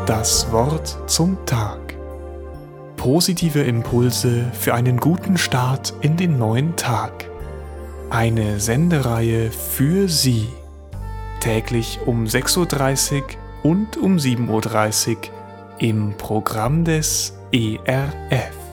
Das Wort zum Tag. Positive Impulse für einen guten Start in den neuen Tag. Eine Sendereihe für Sie. Täglich um 6:30 Uhr und um 7:30 Uhr im Programm des ERF.